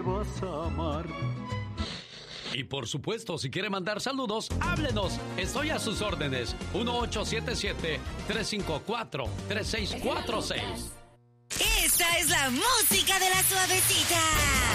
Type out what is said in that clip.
vas a amar. Y por supuesto, si quiere mandar saludos, háblenos. Estoy a sus órdenes. 1877-354-3646. Esta es la música de la suavecita.